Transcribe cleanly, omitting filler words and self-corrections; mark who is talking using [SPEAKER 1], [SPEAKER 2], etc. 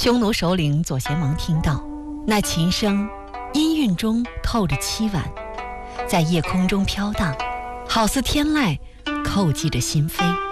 [SPEAKER 1] 匈奴首领左贤王听到那琴声，音韵中透着凄婉，在夜空中飘荡，好似天籁叩击着心扉。